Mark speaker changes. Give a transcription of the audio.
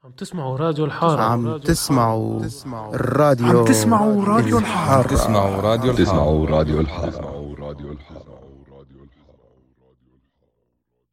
Speaker 1: عم تسمعوا راديو الحارة.
Speaker 2: عم تسمعوا الراديو
Speaker 3: عم تسمعوا راديو الحارة.
Speaker 2: الحارة.
Speaker 4: تسمعوا راديو الحارة.
Speaker 5: تسمعوا راديو الحارة.